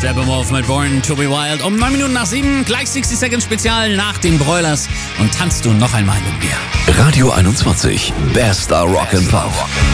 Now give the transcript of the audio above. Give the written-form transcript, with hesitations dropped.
Steppenwolf mit Born to be Wild. Um 9 Minuten nach 7, gleich 60 Seconds Spezial nach den Broilers. Und tanzt du noch einmal mit mir. Radio 21, bester Rock and Pop.